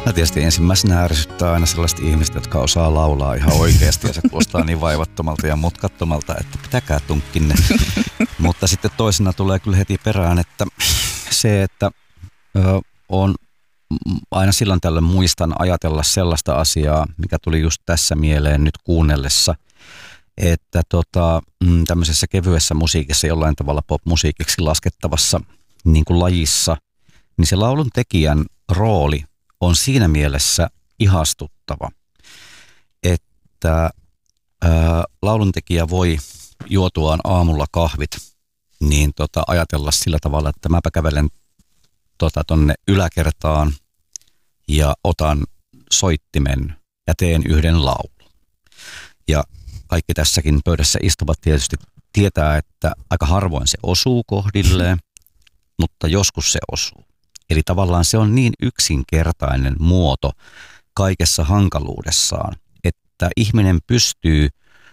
No tietysti ensimmäisenä ärsyttää aina sellaiset ihmiset, jotka osaa laulaa ihan oikeasti ja se kuulostaa niin vaivattomalta ja mutkattomalta, että pitäkää tunkkinne. Mutta sitten toisena tulee kyllä heti perään, että se, että on aina silloin tällöin muistan ajatella sellaista asiaa, mikä tuli just tässä mieleen nyt kuunnellessa, että tämmöisessä kevyessä musiikissa, jollain tavalla pop-musiikiksi laskettavassa niin kuin lajissa, niin se laulun tekijän rooli on siinä mielessä ihastuttava, että lauluntekijä voi juotuaan aamulla kahvit niin ajatella sillä tavalla, että mäpä kävelen tonne yläkertaan ja otan soittimen ja teen yhden laulun. Ja kaikki tässäkin pöydässä istuvat tietysti tietää, että aika harvoin se osuu kohdilleen, mutta joskus se osuu. Eli tavallaan se on niin yksinkertainen muoto kaikessa hankaluudessaan, että ihminen pystyy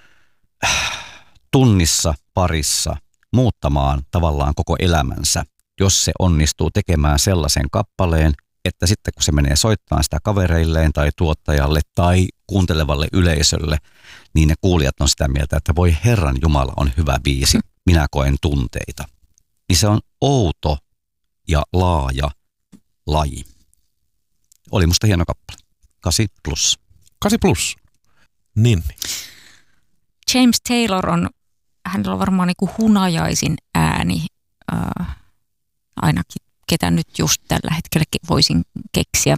tunnissa parissa muuttamaan tavallaan koko elämänsä, jos se onnistuu tekemään sellaisen kappaleen, että sitten kun se menee soittamaan sitä kavereilleen tai tuottajalle tai kuuntelevalle yleisölle, niin ne kuulijat on sitä mieltä, että voi Herran Jumala on hyvä biisi, minä koen tunteita. Niin se on outo ja laaja laji. Oli musta hieno kappale. 8+. 8+. Niin. James Taylor hänellä on varmaan niin kuin hunajaisin ääni, ainakin ketä nyt just tällä hetkellä voisin keksiä.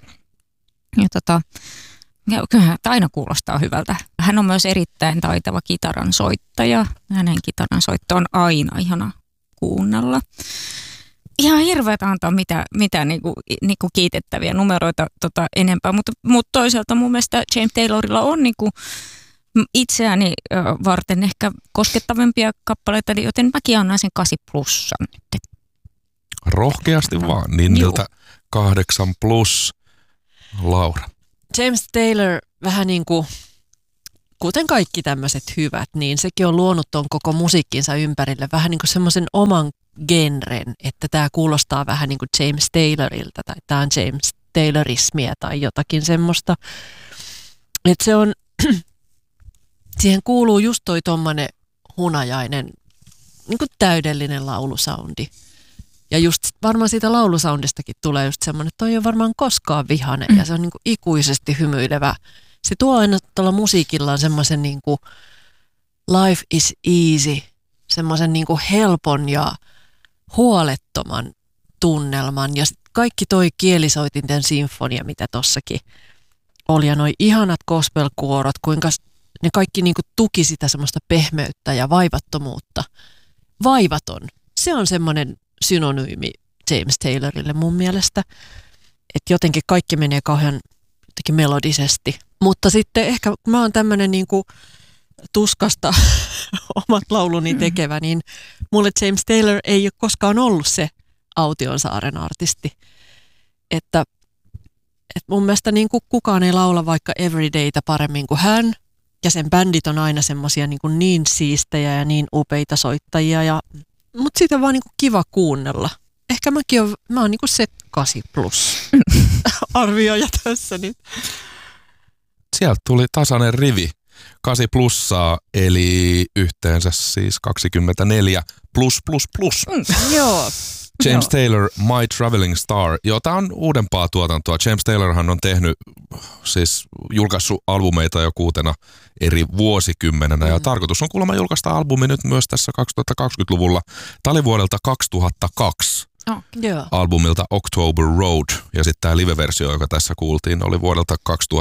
Ja kyllähän aina kuulostaa hyvältä. Hän on myös erittäin taitava kitaran soittaja. Hänen kitaran soitto on aina ihana kuunnella. Ihan hirveätä antaa mitä niinku kiitettäviä numeroita enempää, mutta toisaalta mun mielestä James Taylorilla on niinku itseäni varten ehkä koskettavimpia kappaleita, joten mäkin annan sen 8+ nyt. Rohkeasti vaan, niin niiltä 8+. Laura. James Taylor vähän niin kuin, kuten kaikki tämmöiset hyvät, niin sekin on luonut ton koko musiikkinsa ympärille vähän niin kuin semmoisen oman genren, että tämä kuulostaa vähän niin kuin James Taylorilta tai tämä on James Taylorismia tai jotakin semmoista. Että se on, siihen kuuluu just toi tommonen hunajainen, niin kuin täydellinen laulusoundi. Ja just varmaan siitä laulusoundistakin tulee just semmoinen, että toi ei ole varmaan koskaan vihainen ja se on niin kuin ikuisesti hymyilevä. Se tuo aina tuolla musiikillaan semmoisen niin kuin life is easy, semmoisen niin kuin helpon ja huolettoman tunnelman. Ja kaikki toi kielisoitinten sinfonia, mitä tossakin oli ja noi ihanat gospel-kuorot, kuinka ne kaikki niin kuin tuki sitä semmoista pehmeyttä ja vaivattomuutta. Vaivaton, se on semmoinen synonyymi James Taylorille mun mielestä, että jotenkin kaikki menee kauhean jotenkin melodisesti. Mutta sitten ehkä kun mä oon tämmönen niinku tuskasta omat lauluni tekevä, niin mulle James Taylor ei ole koskaan ollut se Autionsaaren artisti. Että mun mielestä niinku kukaan ei laula vaikka Everydaytä paremmin kuin hän, ja sen bändit on aina semmosia niin siistejä ja niin upeita soittajia, mutta siitä on vaan niinku kiva kuunnella. Ehkä mä oon niinku se 8+ arvioija tässä nyt. Sieltä tuli tasainen rivi. 8+, eli yhteensä siis 24+++. Joo. James Taylor, My Traveling Star. Joo, tää on uudempaa tuotantoa. James Taylorhan on siis julkaissut albumeita jo 6 eri vuosikymmenenä. Ja tarkoitus on kuulemma julkaista albumi nyt myös tässä 2020-luvulla. Tää oli vuodelta 2002. Albumilta October Road. Ja sitten tämä live-versio, joka tässä kuultiin, oli vuodelta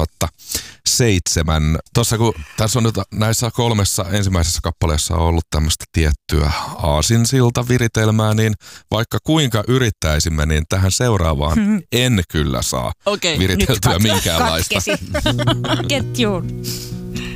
2007. Tässä on nyt näissä 3 ensimmäisessä kappaleessa ollut tämmöistä tiettyä aasinsilta-viritelmää, niin vaikka kuinka yrittäisimme, niin tähän seuraavaan en kyllä saa viriteltyä minkäänlaista. Ketjuun.